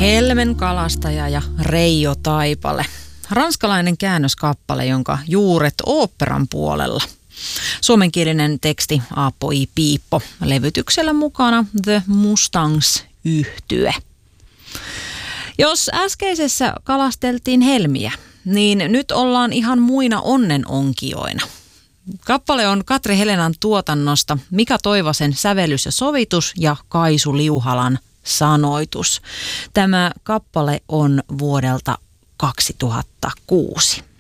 Helmen kalastaja ja Reijo Taipale. Ranskalainen käännöskappale, jonka juuret oopperan puolella. Suomenkielinen teksti Aapo I. Piippo. Levytyksellä mukana The Mustangs -yhtye. Jos äskeisessä kalasteltiin helmiä, niin nyt ollaan ihan muina onnenonkijoina. Kappale on Katri Helenan tuotannosta, Mika Toivasen sävellys ja sovitus ja Kaisu Liuhalan sanoitus. Tämä kappale on vuodelta 2006.